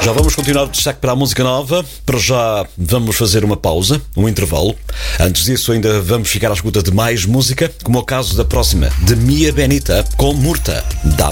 Já vamos continuar o destaque para a música nova. Para já vamos fazer uma pausa, um intervalo. Antes disso ainda vamos ficar à escuta de mais música, como é o caso da próxima, de Mia Benita com Murta. Dá